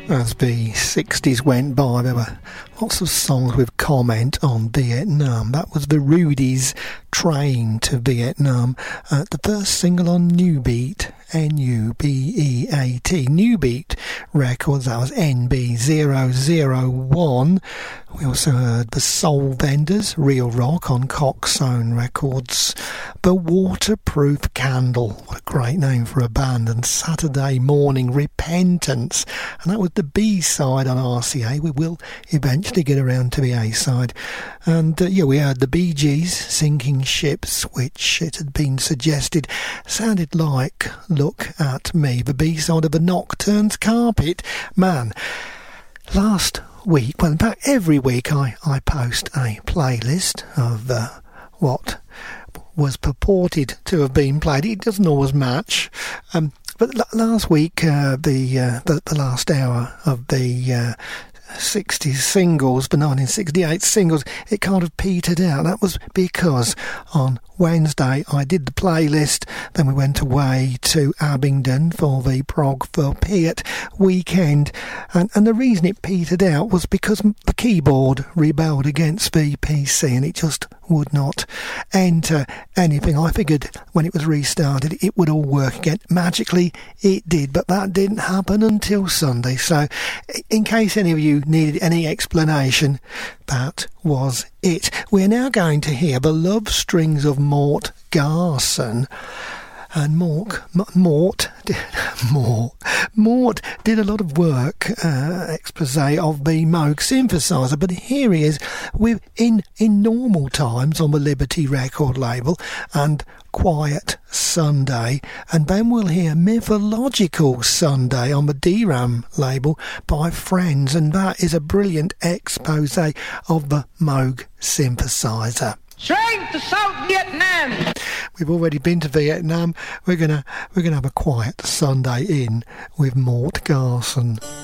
As the 60s went by, there were lots of songs with comment on Vietnam. That was the Rudies' Train to Vietnam, the first single on New Beat, N-U-B-E-A-T, New Beat Records. That was NB001. We also heard the Soul Vendors, Real Rock on Coxsone Records. The Waterproof Candle, what a great name for a band, and Saturday Morning Repentance, and that was the B-side on RCA. We will eventually get around to the A-side. And we heard the Bee Gees, Sinking Ships, which it had been suggested sounded like Look at Me, the B-side of the Nocturnes, Carpet. Man, last week, well in fact every week I post a playlist of what was purported to have been played. It doesn't always match, but last week the last hour of the 60s singles, the 1968 singles, it kind of petered out. That was because on Wednesday I did the playlist, then we went away to Abingdon for the Prog for Piet weekend, and the reason it petered out was because the keyboard rebelled against the PC and it just would not enter anything. I figured when it was restarted it would all work again. Magically it did, but that didn't happen until Sunday. So in case any of you needed any explanation, that was it. We're now going to hear the Love Strings of Mort Garson. And Mort did a lot of work, expose of the Moog synthesizer, but here he is with in Normal Times on the Liberty record label and Quiet Sunday, and then we'll hear Mythological Sunday on the DRAM label by Friends, and that is a brilliant expose of the Moog synthesizer. Straight to South Vietnam. We've already been to Vietnam. We're gonna have a quiet Sunday in with Mort Garson.